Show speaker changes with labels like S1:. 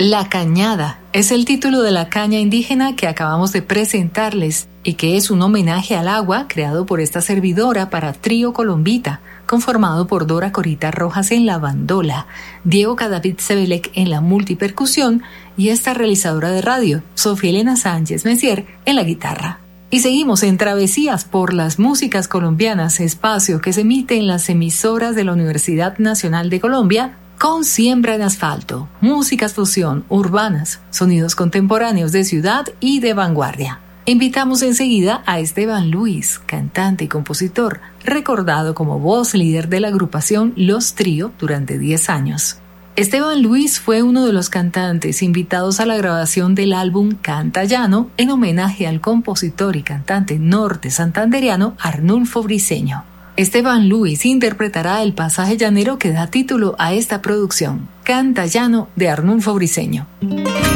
S1: La Cañada es el título de la caña indígena que acabamos de presentarles y que es un homenaje al agua creado por esta servidora para Trío Colombita, conformado por Dora Corita Rojas en la bandola, Diego Cadavid Sebelec en la multipercusión y esta realizadora de radio, Sofía Elena Sánchez Messier, en la guitarra. Y seguimos en Travesías por las Músicas Colombianas, espacio que se emite en las emisoras de la Universidad Nacional de Colombia, con Siembra en Asfalto, músicas fusión, urbanas, sonidos contemporáneos de ciudad y de vanguardia. Invitamos enseguida a Esteban Luis, cantante y compositor, recordado como voz líder de la agrupación Los Trío durante 10 años. Esteban Luis fue uno de los cantantes invitados a la grabación del álbum Canta Llano en homenaje al compositor y cantante norte santandereano Arnulfo Briceño. Esteban Luis interpretará el pasaje llanero que da título a esta producción, Canta Llano de Arnulfo Briceño.